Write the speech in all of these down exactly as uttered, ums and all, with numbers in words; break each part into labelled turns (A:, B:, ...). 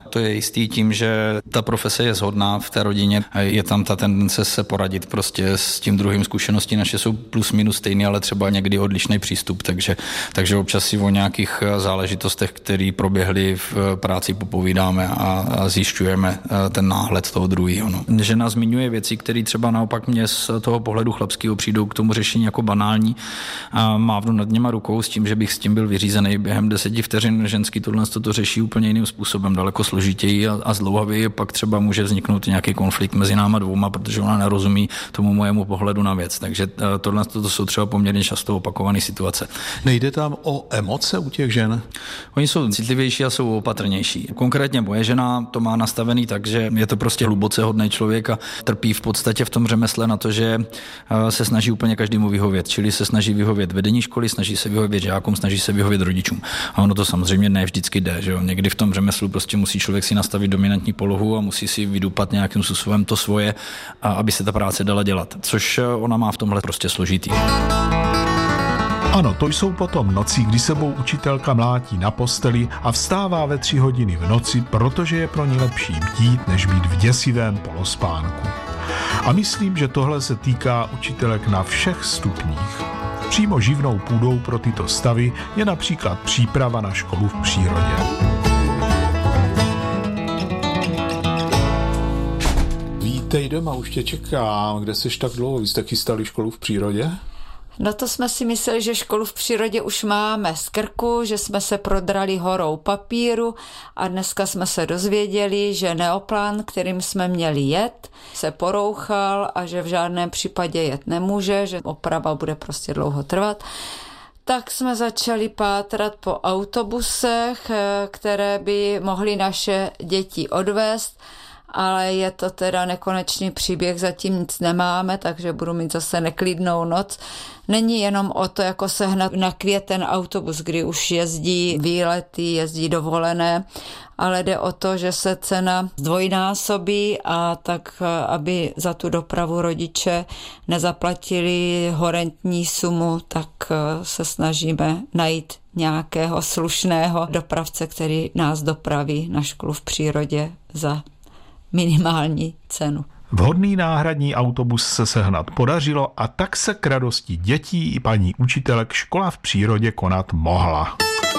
A: To je jistý tím, že ta profese je shodná v té rodině. Je tam ta tendence se poradit prostě s tím druhým. Zkušenosti naše jsou plus minus stejné, ale třeba někdy odlišný přístup, takže, takže občas si o nějakých záležitostech, které proběhly v práci, popovídáme a, a zjišťujeme ten náhled toho druhého. No. Žena zmiňuje věci, které třeba naopak mě z toho pohledu chlapského přijdou k tomu řešení jako banální a mávnu nad něma rukou s tím, že bych s tím byl vyřízený během deseti vteřin. Ženský tohle to řeší úplně jiným způsobem, daleko složitěji a, a zdlouhavěji, pak třeba může vzniknout nějaký konflikt mezi náma dvouma, protože ona nerozumí tomu mojemu pohledu na věc. Takže tohle to jsou třeba poměrně často opakované situace.
B: Nejde tam o emoce u těch žen?
A: Oni jsou citlivější a jsou opatrnější. Konkrétně moje žena to má nastavený tak, že je to prostě hluboce hodný člověk a trpí v podstatě v tom řemesle na to, že se snaží úplně každému vyhovět, čili se snaží vyhovět vedení školy, snaží se vyhovět žákům, snaží se vyhovět rodičům. A ono to samozřejmě ne vždycky jde, že jo. Někdy v tom řemeslu prostě musí člověk si nastavit dominantní polohu a musí si vydupat nějakým způsobem to svoje, aby se ta práce dala dělat. Což ona má v tomhle prostě složitý.
B: Ano, to jsou potom noci, kdy sebou učitelka mlátí na posteli a vstává ve tři hodiny v noci, protože je pro ní lepší bdít, než být v děsivém polospánku. A myslím, že tohle se týká učitelek na všech stupních. Přímo živnou půdou pro tyto stavy je například příprava na školu v přírodě. Vítej doma, už tě čekám. Kde jsi tak dlouho? Vy jste chystali školu v přírodě?
C: No to jsme si mysleli, že školu v přírodě už máme z krku, že jsme se prodrali horou papíru a dneska jsme se dozvěděli, že neoplán, kterým jsme měli jet, se porouchal a že v žádném případě jet nemůže, že oprava bude prostě dlouho trvat. Tak jsme začali pátrat po autobusech, které by mohly naše děti odvést, ale je to teda nekonečný příběh, zatím nic nemáme, takže budu mít zase neklidnou noc. Není jenom o to, jako sehnat na květen autobus, kdy už jezdí výlety, jezdí dovolené, ale jde o to, že se cena zdvojnásobí a tak, aby za tu dopravu rodiče nezaplatili horentní sumu, tak se snažíme najít nějakého slušného dopravce, který nás dopraví na školu v přírodě za minimální cenu.
B: Vhodný náhradní autobus se sehnat podařilo a tak se k radosti dětí i paní učitelek škola v přírodě konat mohla.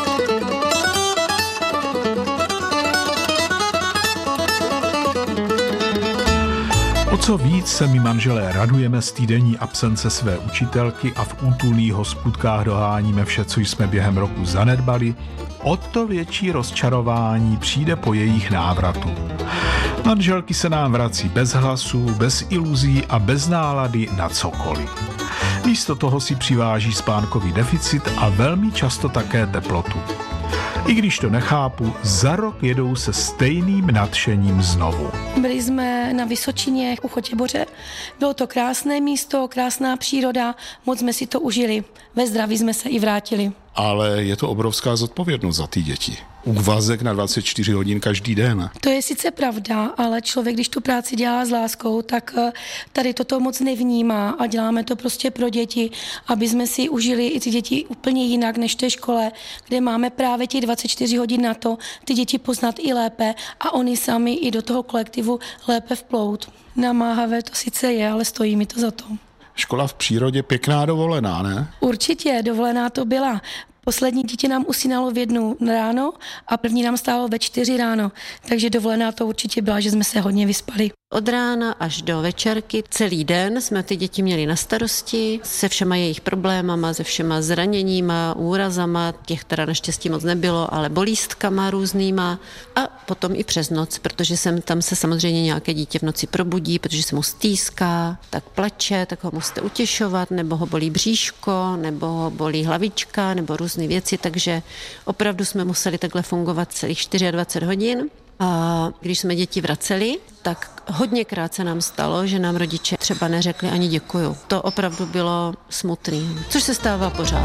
B: O co víc se my manželé radujeme z týdenní absence své učitelky a v útulných hospůdkách doháníme vše, co jsme během roku zanedbali, o to větší rozčarování přijde po jejich návratu. Manželky se nám vrací bez hlasu, bez iluzí a bez nálady na cokoliv. Místo toho si přiváží spánkový deficit a velmi často také teplotu. I když to nechápu, za rok jedou se stejným nadšením znovu.
D: Byli jsme na Vysočině u Chotěboře. Bylo to krásné místo, krásná příroda, moc jsme si to užili. Ve zdraví jsme se i vrátili.
B: Ale je to obrovská zodpovědnost za ty děti. Úvazek na dvacet čtyři hodin každý den.
D: To je sice pravda, ale člověk, když tu práci dělá s láskou, tak tady toto moc nevnímá a děláme to prostě pro děti, aby jsme si užili i ty děti úplně jinak než v té škole, kde máme právě těch dvacet čtyři hodin na to, ty děti poznat i lépe a oni sami i do toho kolektivu lépe vplout. Namáhavé to sice je, ale stojí mi to za to.
B: Škola v přírodě, pěkná dovolená, ne?
D: Určitě, dovolená to byla. Poslední dítě nám usínalo v jednu ráno a první nám stálo ve čtyři ráno, takže dovolená to určitě byla, že jsme se hodně vyspali.
E: Od rána až do večerky celý den jsme ty děti měli na starosti se všema jejich problémama, se všema zraněníma, úrazama, těch teda naštěstí moc nebylo, ale bolístkama různýma a potom i přes noc, protože sem tam se samozřejmě nějaké dítě v noci probudí, protože se mu stýská, tak plače, tak ho musíte utěšovat, nebo ho bolí bříško, nebo ho bolí hlavička, nebo různé věci, takže opravdu jsme museli takhle fungovat celých dvacet čtyři hodin. A když jsme děti vraceli, tak hodněkrát se nám stalo, že nám rodiče třeba neřekli ani děkuju. To opravdu bylo smutný, což se stává pořád.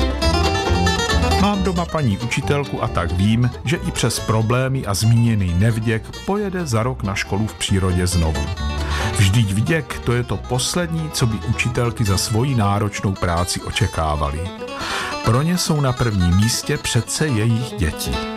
B: Mám doma paní učitelku a tak vím, že i přes problémy a zmíněný nevděk pojede za rok na školu v přírodě znovu. Vždyť vděk, to je to poslední, co by učitelky za svoji náročnou práci očekávaly. Pro ně jsou na prvním místě přece jejich děti.